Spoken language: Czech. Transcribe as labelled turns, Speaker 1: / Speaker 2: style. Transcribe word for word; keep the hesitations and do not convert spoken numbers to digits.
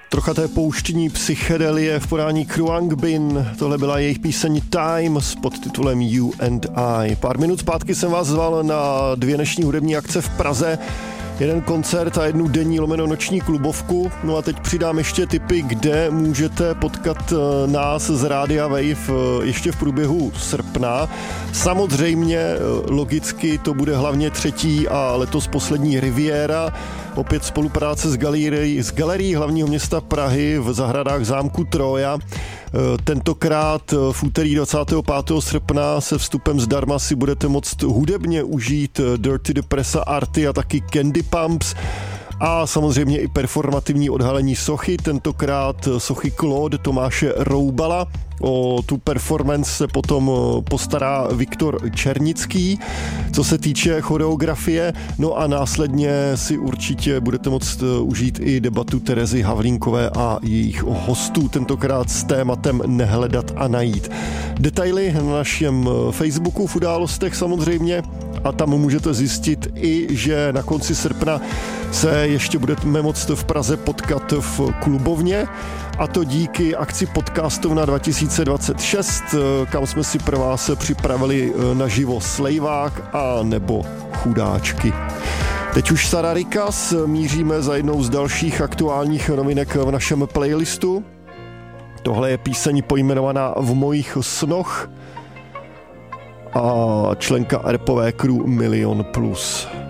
Speaker 1: Trocha té pouštní psychedelie v podání Khruangbin. Tohle byla jejich píseň Time s podtitulem You and I. Pár minut zpátky jsem vás zval na dvě dnešní hudební akce v Praze. Jeden koncert a jednu denní lomeno noční klubovku. No a teď přidám ještě tipy, kde můžete potkat nás z Rádia Wave ještě v průběhu srpna. Samozřejmě logicky to bude hlavně třetí a letos poslední Riviera. Opět spolupráce s galerií, s galerií hlavního města Prahy v zahradách zámku Troja. Tentokrát v úterý dvacátého pátého srpna se vstupem zdarma si budete moct hudebně užít Dirty Depressa Arty a taky Candy Pumps a samozřejmě i performativní odhalení sochy, tentokrát sochy Claude Tomáše Roubala. O tu performance se potom postará Viktor Černický, co se týče choreografie, no a následně si určitě budete moct užít i debatu Terezy Havlínkové a jejich hostů, tentokrát s tématem Nehledat a najít. Detaily na našem Facebooku v událostech samozřejmě a tam můžete zjistit i, že na konci srpna se ještě budeme moct v Praze potkat v klubovně, a to díky akci Podcastovna dva tisíce dvacet šest, kam jsme si pro vás připravili naživo slejvák a nebo chudáčky. Teď už Sara Rikas, míříme za jednou z dalších aktuálních novinek v našem playlistu. Tohle je píseň pojmenovaná V mojich snoch a členka rapové crew Milion Plus.